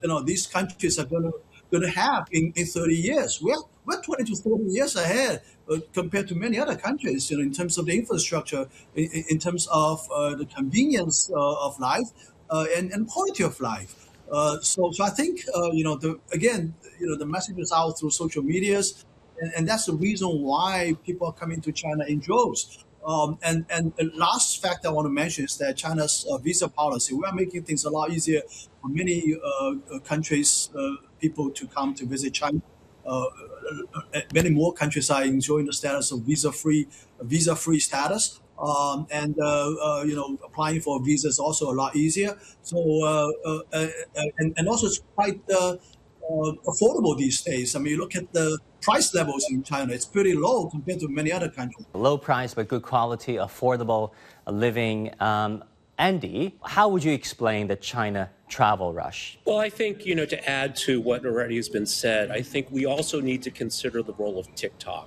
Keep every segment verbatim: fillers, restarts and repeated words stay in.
you know these countries are going to going to have in, in thirty years. We're we're twenty to thirty years ahead uh, compared to many other countries. You know, in terms of the infrastructure, in, in in terms of uh, the convenience uh, of life uh, and and quality of life. Uh, so so I think uh, you know the again you know the message is out through social medias, and, and that's the reason why people are coming to China in droves. Um, and and the last fact I want to mention is that China's uh, visa policy. We are making things a lot easier for many uh, uh, countries, uh, people to come to visit China. Uh, uh, Many more countries are enjoying the status of visa-free, visa-free status, um, and uh, uh, you know, applying for a visa is also a lot easier. So, uh, uh, uh, and and also it's quite uh, uh, affordable these days. I mean, you look at the price levels in China; it's pretty low compared to many other countries. Low price but good quality, affordable living. Um, Andy, how would you explain the China travel rush? Well, I think, you know, to add to what already has been said, I think we also need to consider the role of TikTok.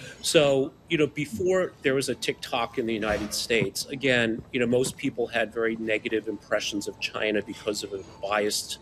So, you know, before there was a TikTok in the United States, again, you know, most people had very negative impressions of China because of a biased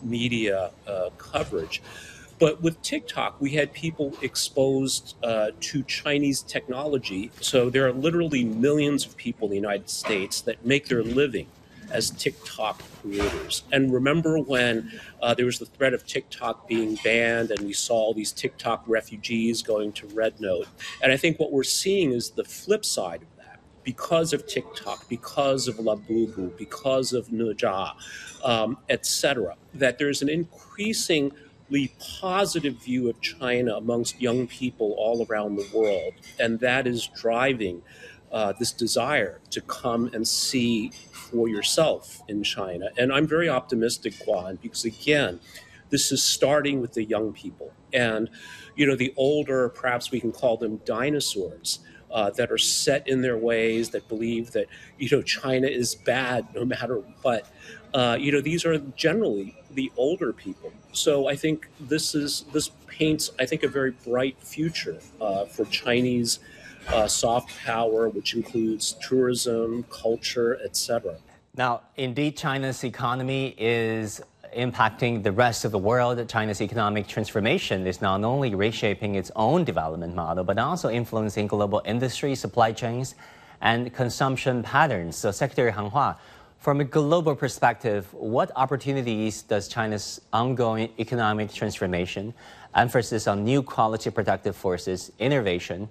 media uh, coverage. But with TikTok, we had people exposed uh, to Chinese technology. So there are literally millions of people in the United States that make their living as TikTok creators. And remember when uh, there was the threat of TikTok being banned and we saw all these TikTok refugees going to Red Note. And I think what we're seeing is the flip side of that. Because of TikTok, because of Labubu, because of Nuja, um, et cetera, that there's an increasing positive view of China amongst young people all around the world. And that is driving uh, this desire to come and see for yourself in China. And I'm very optimistic, Guan, because again, this is starting with the young people. And, you know, the older, perhaps we can call them dinosaurs, uh, that are set in their ways, that believe that, you know, China is bad no matter what. Uh, you know, these are generally the older people. So I think this is this paints, I think, a very bright future uh, for Chinese uh, soft power, which includes tourism, culture, et cetera. Now, indeed, China's economy is impacting the rest of the world. China's economic transformation is not only reshaping its own development model, but also influencing global industry, supply chains, and consumption patterns. So, Secretary Han Hua, from a global perspective, what opportunities does China's ongoing economic transformation, emphasis on new quality productive forces, innovation,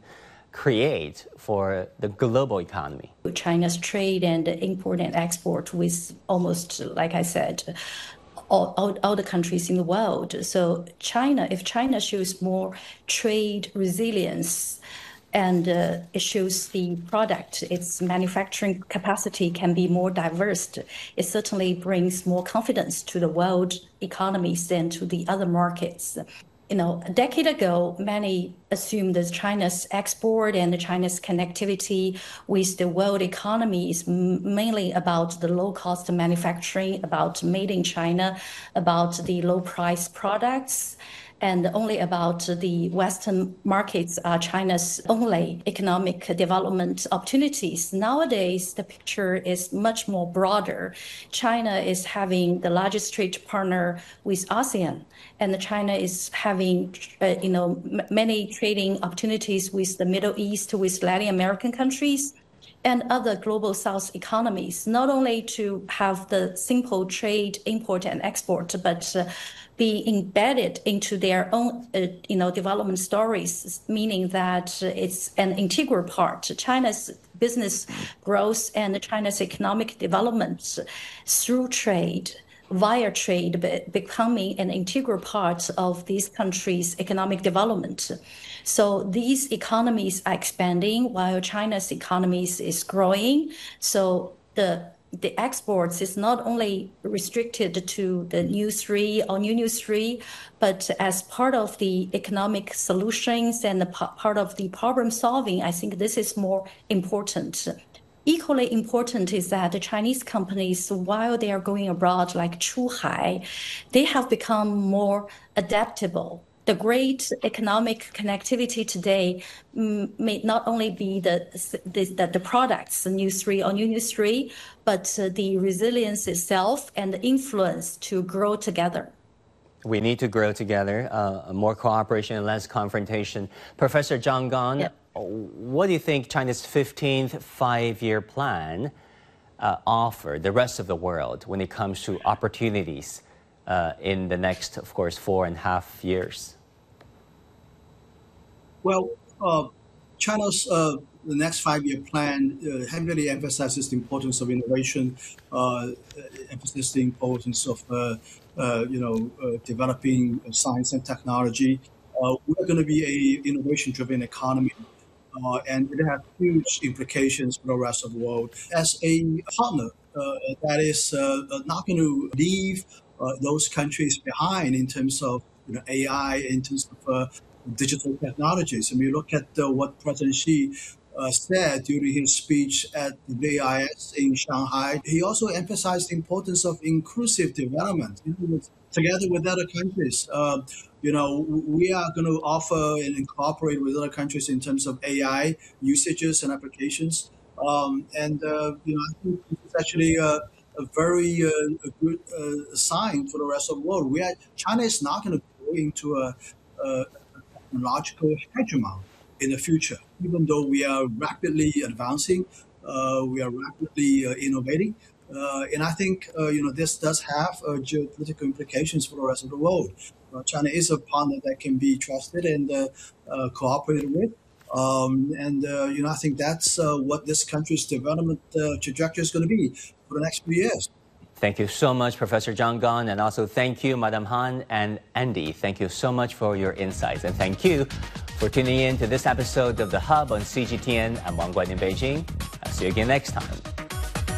create for the global economy? China's trade and import and export with almost, like I said, all, all, all the countries in the world. So China, if China shows more trade resilience, and uh, it shows the product, its manufacturing capacity can be more diverse. It certainly brings more confidence to the world economies and to the other markets. You know, a decade ago, many assumed that China's export and China's connectivity with the world economy is mainly about the low-cost manufacturing, about made in China, about the low-price products, and only about the Western markets are China's only economic development opportunities. Nowadays, the picture is much more broader. China is having the largest trade partner with ASEAN, and China is having, uh, you know, m- many trading opportunities with the Middle East, with Latin American countries, and other global South economies, not only to have the simple trade, import and export, but uh, be embedded into their own, uh, you know, development stories, meaning that it's an integral part. China's business growth and China's economic development through trade, via trade, be- becoming an integral part of these countries' economic development. So these economies are expanding while China's economies is growing. So the the exports is not only restricted to the new three or new new three, but as part of the economic solutions and the p- part of the problem solving, I think this is more important. Equally important is that the Chinese companies, while they are going abroad like Chuhai, they have become more adaptable. The great economic connectivity today mm, may not only be the the, the, the products, the new three or new new three, but uh, the resilience itself and the influence to grow together. We need to grow together, uh, more cooperation and less confrontation. Professor Zhang Gan, yep. What do you think China's fifteenth five-year plan uh, offer the rest of the world when it comes to opportunities uh, in the next, of course, four and a half years? Well, uh, China's uh, the next five-year plan uh, heavily emphasizes the importance of innovation, uh, emphasizes the importance of uh, uh, you know uh, developing science and technology. Uh, we're going to be a innovation-driven economy, uh, and it has huge implications for the rest of the world. As a partner uh, that is uh, not going to leave uh, those countries behind in terms of you know A I, in terms of uh, digital technologies. And we look at uh, what President Xi uh, said during his speech at the V I S in Shanghai. He also emphasized the importance of inclusive development. You know, together with other countries, uh, you know, we are going to offer and cooperate with other countries in terms of A I usages and applications. Um, and, uh, you know, I think it's actually a, a very uh, a good uh, sign for the rest of the world. We are, China is not going to go into a, a technological hegemon in the future, even though we are rapidly advancing, uh, we are rapidly uh, innovating. Uh, and I think, uh, you know, this does have uh, geopolitical implications for the rest of the world. Uh, China is a partner that can be trusted and uh, uh, cooperated with. Um, and, uh, you know, I think that's uh, what this country's development uh, trajectory is going to be for the next few years. Thank you so much, Professor Zhang Gan, and also thank you, Madam Han and Andy. Thank you so much for your insights, and thank you for tuning in to this episode of The Hub on C G T N. I'm Wang Guan in Beijing. I'll see you again next time.